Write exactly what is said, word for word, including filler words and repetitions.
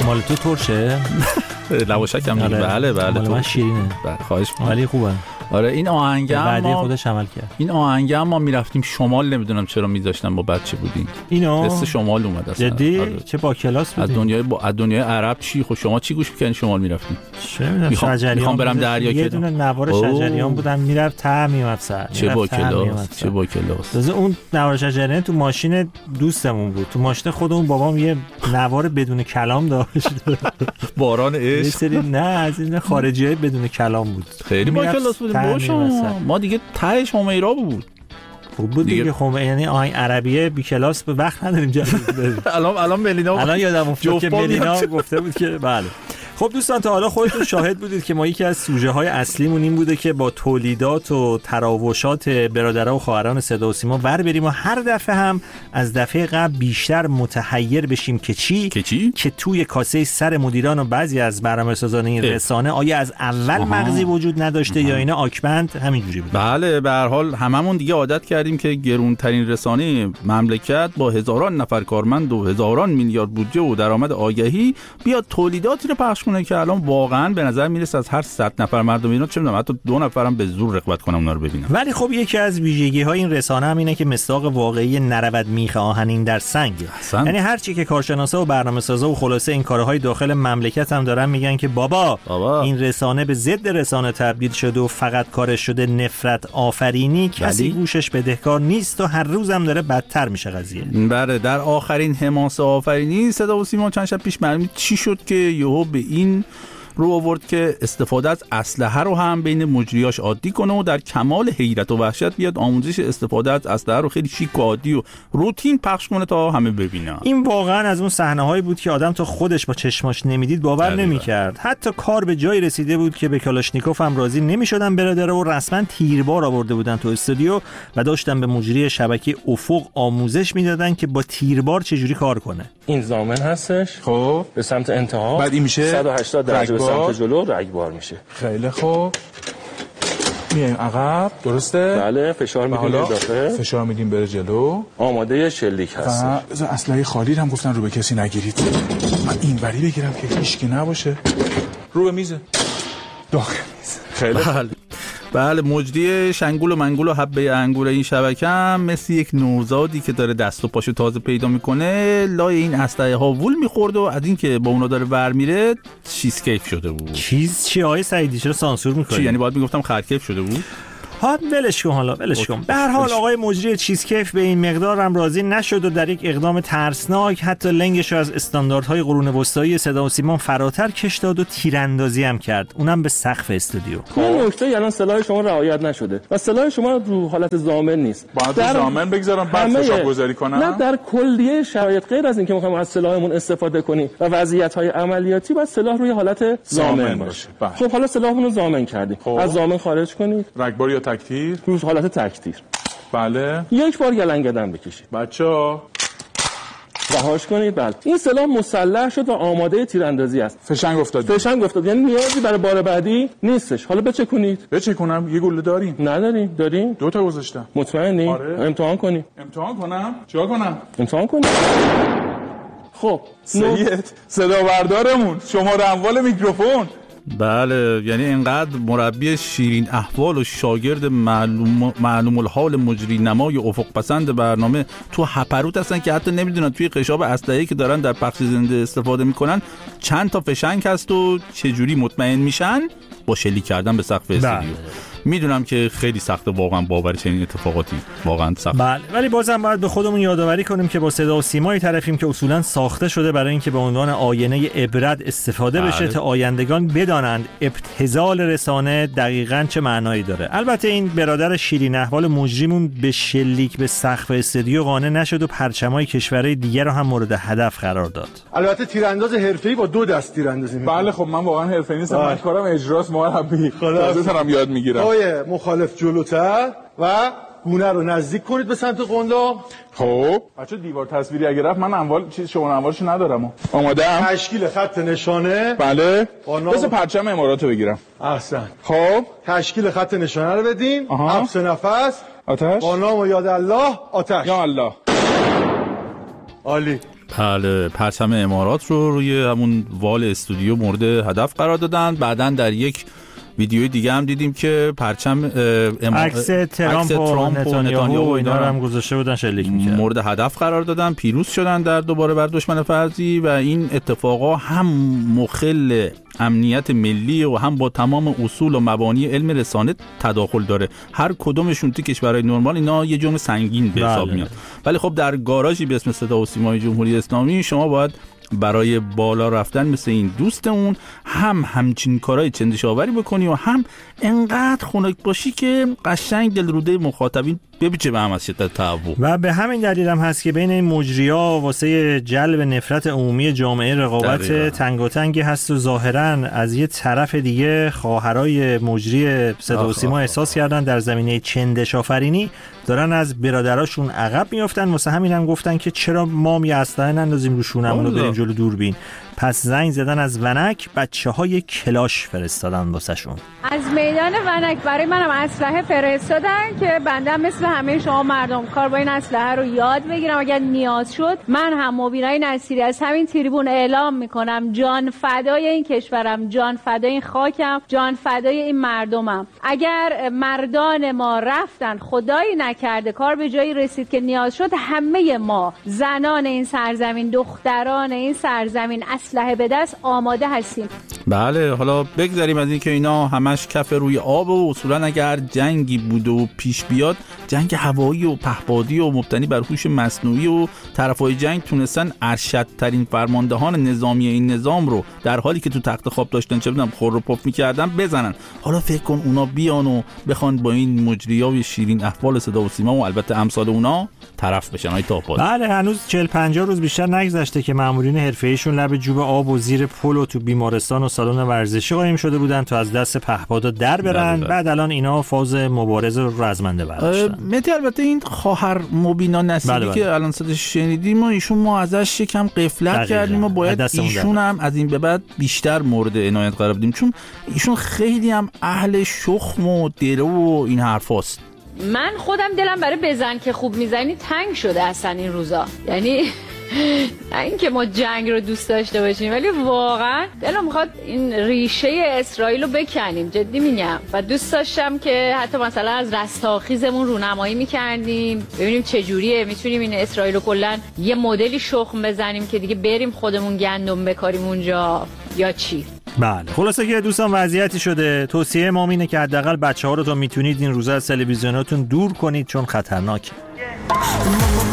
مال تو ترشه؟ لواشکم میگه. بله بله مال من شیرینه. بله خواهش می‌کنم. ولی خوبه. آره این آهنگم بعدی ما خودش عمل کرد. این آهنگم ما میرفتیم شمال، نمیدونم چرا میذاشتن با بچه بودیم. اینو قصه شمال اومد اصلا. جدی؟ آره. چه با کلاس بودی؟ از دنیای با از دنیای عرب چی؟ خب شما چی گوش می‌کنین شمال میرفتین؟ چه می‌دونم میخوام, میخوام برم دریا. یه دونه نوار شجریان بودن میرفت ته میومد سر. چه با کلاس چه با کلاس. تازه اون نوار شجریان تو ماشین دوستمون بود. تو ماشین خودمون بابام یه نوار بدون کلام داشت. باران عشق. سری نه از این خارجیای بدون کلام بود. خیلی با کلاس بودیم باشم. ما دیگه تهش همیرا بود. خوب بود دیگه. خب یعنی آهنگ عربیه بی کلاس به وقت نداریم جلوش بریم. الان الان ملینا الان یادم افتاد که ملینا گفته بود که بله. خب دوستان تا حالا خودتون شاهد بودید که ما یکی از سوژه های اصلیمون این بوده که با تولیدات و تراوشات برادرها و خواهران صدا و سیما ور بریم و هر دفعه هم از دفعه قبل بیشتر متحیر بشیم که چی که چی که توی کاسه سر مدیران و بعضی از برنامه‌سازان این رسانه آیا از اول آها. مغزی وجود نداشته آها. یا اینا آکبند همینجوری بود. بله به هر حال هممون دیگه عادت کردیم که گرونترین رسانه مملکت با هزاران نفر کارمند و هزاران میلیارد بودجه و درآمد آگهی بیاد تولیداتی رو پخش که الان واقعا به نظر میرسه از هر صد نفر مردم اینا چه میدونم حتی دو نفرم به زور رغبت کنم اونا رو ببینم. ولی خب یکی از ویژگی های این رسانه هم اینه که مصداق واقعی نرود میخ آهنین در سنگ. یعنی هر چی که کارشناسا و برنامه‌سازا و خلاصه این کارهای داخل مملکت هم دارن میگن که بابا, بابا این رسانه به ضد رسانه تبدیل شده و فقط کارش شده نفرت آفرینی، کسی بلی؟ گوشش بدهکار نیست و هر روزم داره بدتر میشه قضیه. بله در آخرین حماسه آفرینی صدا و سیما چند شب پیش معلوم چی شد که یهو به این رو آورد که استفاده از اسلحه رو هم بین مجریاش عادی کنه و در کمال حیرت و وحشت بیاد آموزش استفاده از اسلحه رو خیلی شیک و عادی و روتین پخش کنه تا همه ببینن. این واقعا از اون صحنه‌هایی بود که آدم تا خودش با چشماش نمیدید باور نمی‌کرد. حتی کار به جای رسیده بود که به کلاشنیکوف هم راضی نمی‌شدن برادر و رسما تیربار آورده بودن تو استودیو و داشتن به مجری شبکه افق آموزش میدادن که با تیربار چجوری کار کنه. این ضامن هستش. خب به سمت انتها بعد این میشه صد و هشتاد درجه به سمت جلو رگبار میشه. خیلی خوب. میایم عقب درسته؟ بله فشار میدیم اضافه. فشار میدیم بره جلو. آماده شلیک هست. بذار اسلحه خالی هم گفتن رو به کسی نگیرید. من اینوری بگیرم که هیچکی نباشه. رو به میز. داخل میز. خیلی بله. بله مجری شنگول و منگول و حبه انگور این شبکه هم مثل یک نوزادی که داره دست و پاشو تازه پیدا میکنه لای این اسلحه ها وول میخورد و از این که با اونا داره ور میره چیز کیف شده بود. چیز چی آقای سعیدی چرا سانسور میکنی؟ چی یعنی باید میگفتم خر کیف شده بود؟ ها ولش کن حالا ولش کن. به هر حال آقای مجری چیزکیف به این مقدار هم راضی نشد و در یک اقدام ترسناک حتی لنگش رو از استانداردهای قرون وسطایی صدا و سیما فراتر کش داد و تیراندازی هم کرد، اونم به سقف استودیو. این نکته الان سلاح شما رعایت نشده و سلاح شما رو حالت ضامن نیست. باید در ضامن بگذارم بعد فشار گذاری کنم؟ نه در کلیه شرایط غیر از اینکه میخوایم از سلاحمون استفاده کنیم و وضعیت‌های عملیاتی باید سلاح روی حالت ضامن باشه. خب حالا سلاحمون رو ضامن کردیم. از ضامن خارج کنید. رگبار یا تکتیر؟ روز حالت تکتیر. بله. یک بار گلنگدن بکشید. بچه‌ها رهاش کنید. بله. این سلاح مسلح شد و آماده تیراندازی است. فشنگ افتاد. فشنگ افتاد. یعنی نیازی برای بار بعدی نیستش. حالا بچکنید. بچکنم. یه گوله داریم؟ نداریم. داریم؟ دو تا گذاشتم. مطمئنی؟ آره. امتحان کنیم. امتحان کنم؟ چیکار کنم؟ امتحان کنیم. خب سید صدا بردارمون شماره اموال میکروفون. بله یعنی اینقدر مربی شیرین احوال و شاگرد معلوم معلوم الحال مجری نمای افق پسند برنامه تو هپروت هستن که حتی نمیدونن توی قشاب اسلحه‌ای که دارن در پخش زنده استفاده میکنن چند تا فشنگ هست و چه جوری مطمئن میشن با شلیک کردن به سقف استودیو. میدونم که خیلی سخته واقعا باور چنین اتفاقاتی، واقعا سخت. بله ولی بازم باید به خودمون یادآوری کنیم که با صدا و سیمایی طرفیم که اصولا ساخته شده برای اینکه به عنوان آینه عبرت استفاده بله. بشه تا آیندگان بدانند ابتذال رسانه دقیقاً چه معنایی داره. البته این برادر شیرین احوال مجریمون به شلیک به سقف استودیو قانع نشد و پرچمای کشورهای دیگر رو هم مورد هدف قرار داد. البته تیرانداز حرفه‌ای با دو دست تیراندازی می‌کنه. بله خب من واقعا حرفه‌ای نیستم، من کارم اجراست مربی. تازه دارم یاد میگیرم. مخالف جلوتر و گونه رو نزدیک کنید به سمت قنداق. خب بچه دیوار تصویری اگه رفت من اموال چیز شما اموالش ندارم. آماده‌ام. تشکیل خط نشانه. بله. بس پرچم اماراتو بگیرم. احسن. خب تشکیل خط نشانه رو بدین. حبس نفس. آتش. با نام و یاد الله آتش. یا الله. عالی. بله، پرچم امارات رو روی همون وال استودیو مورد هدف قرار دادن. بعدن در یک ویدیوی دیگه هم دیدیم که پرچم اما... عکس ترامپ و نتانیاهو و اینا رو هم گذاشته بودن شلیک می‌کردن، مورد هدف قرار دادن، پیروز شدن در دوباره بر دشمن فرضی. و این اتفاقا هم مخل امنیت ملی و هم با تمام اصول و مبانی علم رسانه تداخل داره. هر کدومشون تو کشورهای نرمال اینا یه جرم سنگین به حساب بله. میاد. ولی خب در گاراژی به اسم صدا و سیمای جمهوری اسلامی شما باید برای بالا رفتن مثل این دوستمون هم همچین کارهای چندشاوری بکنی و هم انقدر خنک باشی که قشنگ دلروده مخاطبین بپیچه به هم از شدت تهوع. و به همین دلیل هم هست که بین این مجری‌ها واسه جلب نفرت عمومی جامعه رقابت تنگاتنگی هست و ظاهراً از یه طرف دیگه خواهرای مجری صدا و سیما احساس کردن در زمینه چندش‌آفرینی دارن از برادراشون عقب میافتن. واسه همین هم گفتن که چرا ما یه اسلحه نندازیم رو شونمون رو بریم جلو دوربین. پس زنگ زدن از ونک، بچه‌های کلاش فرستادن واسهشون. از میدان ونک برای منم اسلحه فرستادن که بنده مثل همه شما مردم کار با این اسلحه رو یاد بگیرم. اگر نیاز شد من هم مبینای نصیری از همین تریبون اعلام میکنم جان فدای این کشورم، جان فدای این خاکم، جان فدای این مردمم. اگر مردان ما رفتن خدایی نکرده کار به جایی رسید که نیاز شد، همه ما زنان این سرزمین، دختران این سرزمین اسلحه به دست آماده هستیم. بله، حالا بگذاریم از این که اینا همش کف روی آب و اصولا اگر جنگی بود و پیش بیاد، جنگ هوایی و پهپادی و مبتنی بر هوش مصنوعی و طرفای جنگ تونستن ارشدترین فرماندهان نظامی این نظام رو در حالی که تو تخت خواب داشتن چه بدونم خور و پف می‌کردن بزنن. حالا فکر کن اونا بیان و بخوان با این مجریای شیرین احوال صدا و سیما و البته امثال اونا طرف بشن. های تاپاد. بله، هنوز چهل پنجاه روز بیشتر نگذشته که مامورین حرفه‌ایشون لب جوب آب و زیر پل و تو بیمارستان و سالن ورزشی قایم شده بودن تا از دست پهپادا در برن. بعد الان اینا فاز مبارزه رو رزمنده برداشتن. مهدی، البته این خواهر مبینا نصیری بله بله. که الان صداش شنیدیم و ایشون ما ازش یکم غفلت کردیم و باید ایشون هم از این به بعد بیشتر مورد عنایت قرار بدیم، چون ایشون خیلی هم اهل شخم و دلو و این حرفاست. من خودم دلم برای بزن که خوب میزنی تنگ شده اصلا این روزا. یعنی این که ما جنگ رو دوست داشته باشیم ولی واقعا دلم میخواد این ریشه اسرائیل رو بکنیم، جدی میگم. و دوست داشتم که حتی مثلا از رستاخیزمون رونمایی میکردیم ببینیم چجوریه میتونیم این اسرائیل رو کلا یه مدلی شخم بزنیم که دیگه بریم خودمون گندم بکاریم اونجا یا چی. بله، خلاصه که دوستان وضعیتی شده. توصیه ما اینه که حداقل بچه‌ها رو تا میتونید این روزا از تلویزیوناتون دور کنید چون خطرناکه.